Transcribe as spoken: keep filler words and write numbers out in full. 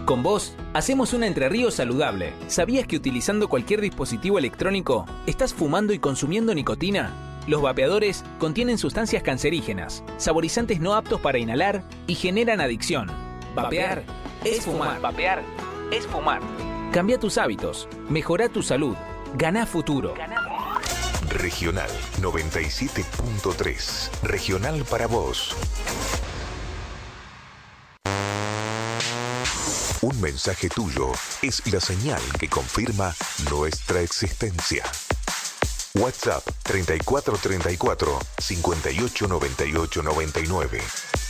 Con vos, hacemos una Entre Ríos saludable. ¿Sabías que utilizando cualquier dispositivo electrónico estás fumando y consumiendo nicotina? Los vapeadores contienen sustancias cancerígenas, saborizantes no aptos para inhalar y generan adicción. Vapear es fumar. Vapear es fumar. Cambia tus hábitos, mejora tu salud, ganá futuro. Regional noventa y siete punto tres. Regional para vos. Un mensaje tuyo es la señal que confirma nuestra existencia. WhatsApp treinta y cuatro treinta y cuatro, cincuenta y ocho noventa y ocho noventa y nueve.